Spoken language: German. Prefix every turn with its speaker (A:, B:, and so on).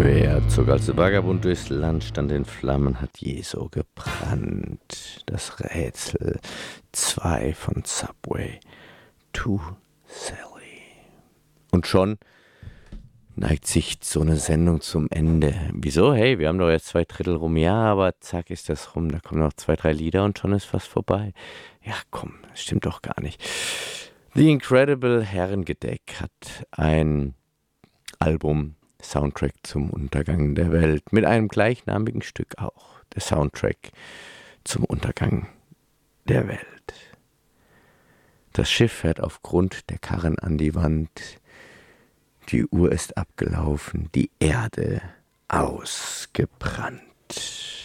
A: Er zog als Vagabund durchs Land, stand in Flammen, hat je so gebrannt. Das Rätsel 2 von Subway to Sally. Und schon neigt sich so eine Sendung zum Ende. Wieso? Hey, wir haben doch jetzt 2/3 rum. Ja, aber zack ist das rum. Da kommen noch 2, 3 Lieder und schon ist fast vorbei. Ja, komm, das stimmt doch gar nicht. The Incredible Herrengedeck hat ein Album, Soundtrack zum Untergang der Welt, mit einem gleichnamigen Stück auch. Der Soundtrack zum Untergang der Welt. Das Schiff fährt aufgrund der Karren an die Wand. Die Uhr ist abgelaufen, die Erde ausgebrannt.